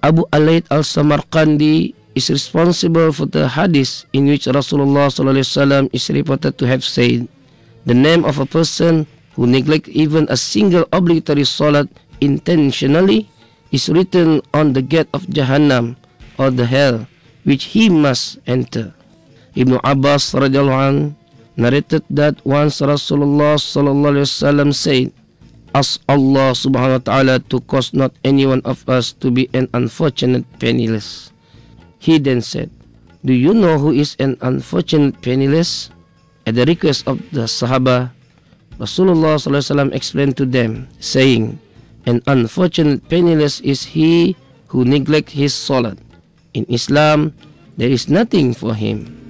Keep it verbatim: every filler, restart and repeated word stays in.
Abu Alaid al-Samarqandi is responsible for the hadith in which Rasulullah sallallahu alaihi wasallam is reported to have said, "The name of a person who neglects even a single obligatory salat intentionally is written on the gate of Jahannam or the hell, which he must enter." Ibn Abbas radhiyallahu anhu narrated that once Rasulullah sallallahu alaihi wasallam said, "Ask Allah subhanahu wa ta'ala to cause not any one of us to be an unfortunate penniless." He then said, "Do you know who is an unfortunate penniless?" At the request of the Sahaba, Rasulullah sallallahu alaihi wasallam explained to them, saying, "An unfortunate penniless is he who neglects his salat. In Islam, there is nothing for him."